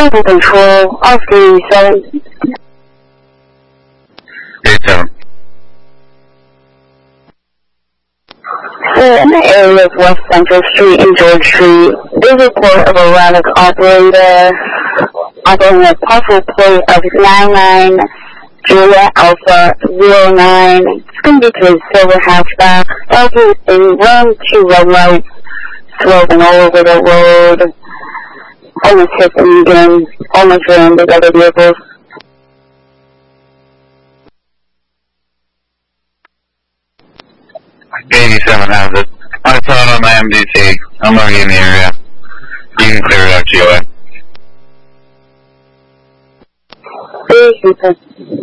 Global Control, Oscar 87. 87. In the area of West Central Street and George Street, there's a report of a erratic operator operating a parcel plate of 99 Julia Alpha 09. It's going to be to his silver hatchback. That'll be in 1 2 red lights, swerving all over the road. Almost hit the median, almost ran into other vehicles. 87 has it. I saw it on my MDT. I'm already in the area. You can clear it out, GOA. 87.